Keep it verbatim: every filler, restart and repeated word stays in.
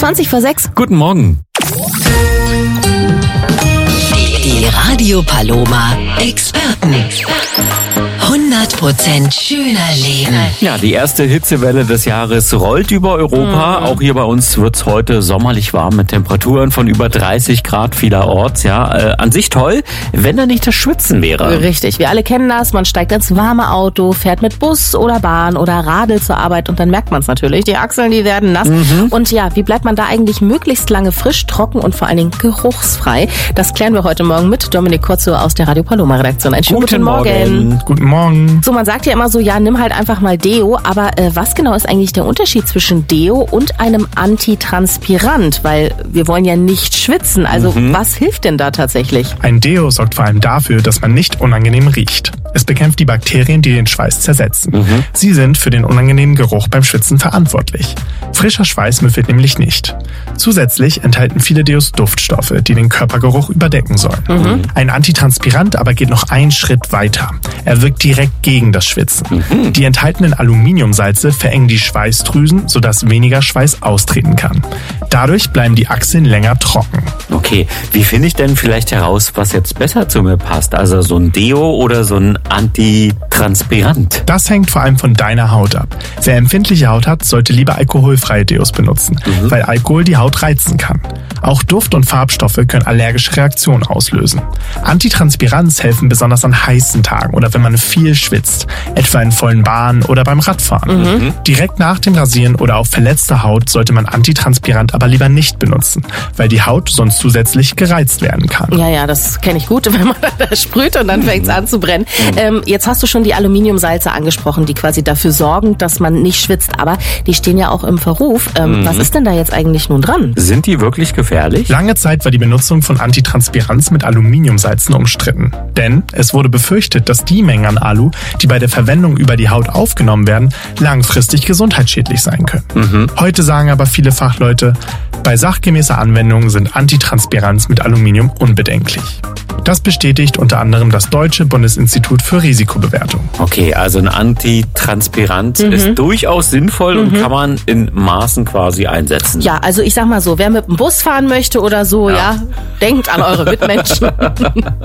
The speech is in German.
zwanzig vor sechs. Guten Morgen. Die Radio Paloma Experten. hundert Prozent schöner Leben. Ja, die erste Hitzewelle des Jahres rollt über Europa. Mhm. Auch hier bei uns wird's heute sommerlich warm mit Temperaturen von über dreißig Grad vielerorts. Ja, äh, an sich toll, wenn da nicht das Schwitzen wäre. Richtig, wir alle kennen das. Man steigt ins warme Auto, fährt mit Bus oder Bahn oder radelt zur Arbeit und dann merkt man es natürlich. Die Achseln, die werden nass. Mhm. Und ja, wie bleibt man da eigentlich möglichst lange frisch, trocken und vor allen Dingen geruchsfrei? Das klären wir heute Morgen mit Dominik Kurzo aus der Radio Paloma Redaktion. Einen schönen guten, guten Morgen. Morgen. Guten Morgen. So, man sagt ja immer so, ja, nimm halt einfach mal Deo, aber äh, was genau ist eigentlich der Unterschied zwischen Deo und einem Antitranspirant? Weil wir wollen ja nicht schwitzen, also mhm. was hilft denn da tatsächlich? Ein Deo sorgt vor allem dafür, dass man nicht unangenehm riecht. Es bekämpft die Bakterien, die den Schweiß zersetzen. Mhm. Sie sind für den unangenehmen Geruch beim Schwitzen verantwortlich. Frischer Schweiß müffelt nämlich nicht. Zusätzlich enthalten viele Deos Duftstoffe, die den Körpergeruch überdecken sollen. Mhm. Ein Antitranspirant aber geht noch einen Schritt weiter. Er wirkt direkt gegen das Schwitzen. Mhm. Die enthaltenen Aluminiumsalze verengen die Schweißdrüsen, sodass weniger Schweiß austreten kann. Dadurch bleiben die Achseln länger trocken. Okay, wie finde ich denn vielleicht heraus, was jetzt besser zu mir passt? Also so ein Deo oder so ein Antitranspirant? Das hängt vor allem von deiner Haut ab. Wer empfindliche Haut hat, sollte lieber alkoholfreie Deos benutzen, mhm. weil Alkohol die Haut reizen kann. Auch Duft- und Farbstoffe können allergische Reaktionen auslösen. Antitranspirants helfen besonders an heißen Tagen oder wenn man viel schwitzt, etwa in vollen Bahnen oder beim Radfahren. Mhm. Direkt nach dem Rasieren oder auf verletzter Haut sollte man Antitranspirant aber lieber nicht benutzen, weil die Haut sonst zusätzlich gereizt werden kann. Ja, ja, das kenne ich gut, wenn man da sprüht und dann fängt es an zu brennen. Mhm. Ähm, jetzt hast du schon die Aluminiumsalze angesprochen, die quasi dafür sorgen, dass man nicht schwitzt, aber die stehen ja auch im Verruf. Ähm, mhm. Was ist denn da jetzt eigentlich nun dran? Sind die wirklich gefährlich? Lange Zeit war die Benutzung von Antitranspirants mit Aluminiumsalzen umstritten. Denn es wurde befürchtet, dass die Mengen an Alu, die bei der Verwendung über die Haut aufgenommen werden, langfristig gesundheitsschädlich sein können. Mhm. Heute sagen aber viele Fachleute, bei sachgemäßer Anwendung sind Antitranspirants mit Aluminium unbedenklich. Das bestätigt unter anderem das Deutsche Bundesinstitut für Risikobewertung. Okay, also ein Antitranspirant mhm. ist durchaus sinnvoll mhm. und kann man in Maßen quasi einsetzen. Ja, also ich sag mal so, wer mit dem Bus fahren möchte oder so, ja, ja denkt an eure Mitmenschen.